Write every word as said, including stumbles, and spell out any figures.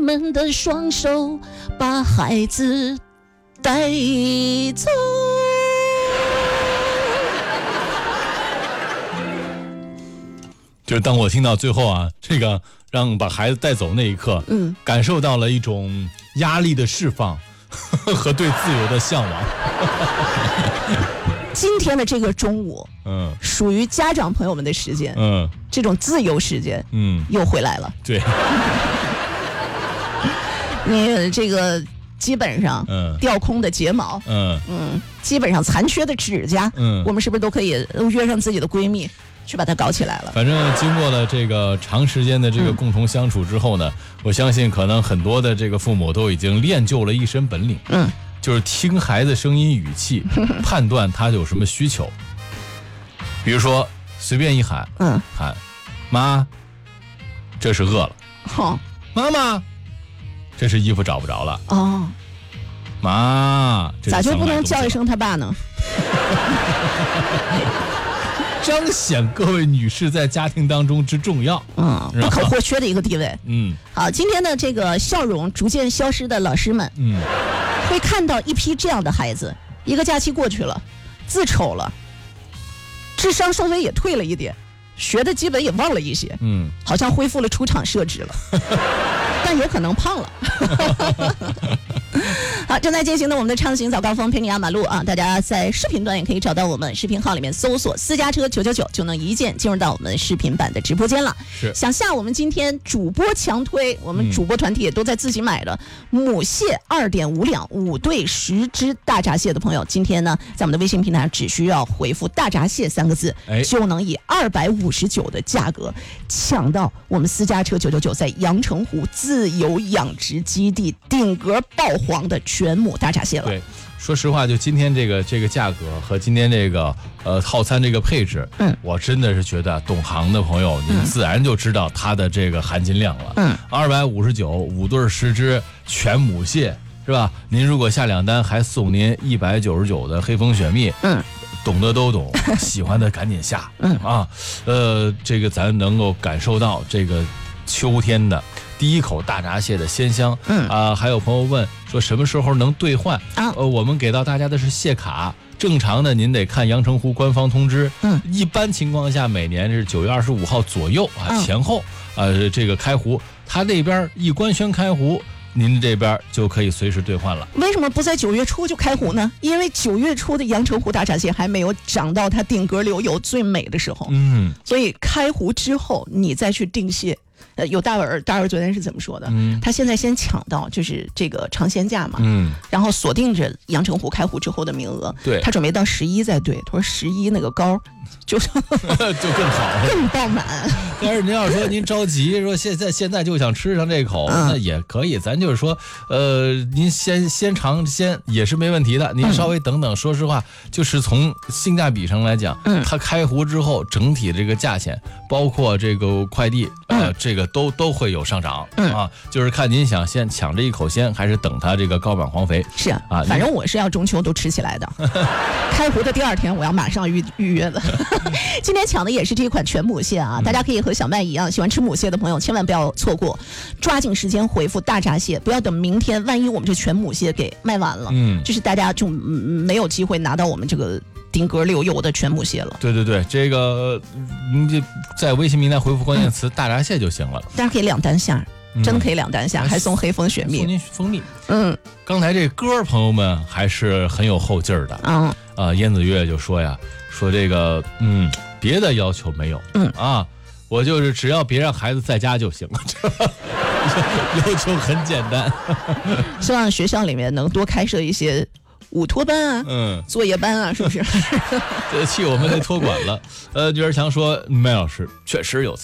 们的双手把孩子带走。 就是当我听到最后啊，这个让把孩子带走那一刻，嗯，感受到了一种压力的释放和对自由的向往。 今天的这个中午， 嗯， 属于家长朋友们的时间， 嗯， 这种自由时间，嗯，又回来了。 对， 你这个基本上，嗯，掉空的睫毛，嗯嗯，基本上残缺的指甲，嗯，我们是不是都可以约上自己的闺蜜去把它搞起来了？ 反正经过了这个长时间的这个共同相处之后呢，嗯、我相信可能很多的这个父母都已经练就了一身本领，嗯。就是听孩子声音语气判断他有什么需求，比如说随便一喊，嗯，喊妈，这是饿了，好，妈妈，这是衣服找不着了，哦，妈， 咋就不能叫一声他爸呢？ 彰显各位女士在家庭当中之重要， 嗯，不可或缺的一个地位， 嗯。 好，今天的这个笑容逐渐消失的老师们，嗯。会看到一批这样的孩子，一个假期过去了，字丑了，智商稍微也退了一点，学的基本也忘了一些，嗯，好像恢复了出厂设置了，但有可能胖了。好，正在进行的我们的畅行早高峰陪你压马路啊！大家在视频端也可以找到我们视频号里面搜索私家车九九九，就能一键进入到我们视频版的直播间了。 是想下我们今天主播强推，我们主播团体也都在自己买的、嗯、母蟹二点五两五对十只大闸蟹的朋友，今天呢在我们的微信平台上只需要回复大闸蟹三个字，哎、就能以二百五十九的价格抢到我们私家车九九九在阳澄湖自由养殖基地顶格爆黄的全母大闸蟹了。 对，说实话，就今天这个这个价格和今天这个呃套餐这个配置，嗯，我真的是觉得懂行的朋友，您自然就知道它的这个含金量了。嗯，二百五十九五对十只全母蟹是吧？您如果下两单，还送您一百九十九的黑蜂雪蜜。嗯。懂得都懂，喜欢的赶紧下。嗯啊，呃，这个咱能够感受到这个秋天的第一口大闸蟹的鲜香。嗯啊，还有朋友问说什么时候能兑换？啊，呃，我们给到大家的是蟹卡，正常的您得看阳澄湖官方通知。嗯，一般情况下每年是九月二十五号左右啊、嗯、前后啊、呃、这个开湖，他那边一官宣开湖。您这边就可以随时兑换了。 为什么不在九月初就开湖呢？因为九月初的阳澄湖大闸蟹还没有长到它顶格流油最美的时候。嗯，所以开湖之后你再去定蟹。呃，有大文，大文昨天是怎么说的？嗯，他现在先抢到就是这个尝鲜价嘛，嗯，然后锁定着阳澄湖开湖之后的名额。 对， 他准备到十一再对。他说十一那个高就就更好， 更爆满。 但是您要说您着急，说现在现在就想吃上这口，嗯、那也可以。咱就是说，呃，您先先尝鲜也是没问题的。您稍微等等。嗯、说实话，就是从性价比上来讲，嗯，它开湖之后整体这个价钱，包括这个快递，呃，这个。都都会有上涨、嗯、啊，就是看您想先抢这一口鲜，还是等它这个高满黄肥。 是啊，啊反正我是要中秋都吃起来的。开湖的第二天，我要马上预预约了。今天抢的也是这一款全母蟹啊，嗯、大家可以和小麦一样，喜欢吃母蟹的朋友千万不要错过，抓紧时间回复大闸蟹，不要等明天，万一我们这全母蟹给卖完了，嗯，就是大家就没有机会拿到我们这个。顶格流油的全母蟹了。 对对对，这个您就在微信平台回复关键词、嗯、大闸蟹就行了。 大家可以两单下，嗯、真的可以两单下，还送黑蜂雪蜜， 送您蜂蜜。嗯，刚才这歌朋友们还是很有后劲儿的。嗯啊、呃，燕子月就说呀，说这个嗯，别的要求没有，嗯啊，我就是只要别让孩子在家就行了。要求很简单。 希望学校里面能多开设一些。午托班啊，嗯，作业班啊，是不是？ 这气我们那托管了。呃，娟儿强说，麦老师确实有。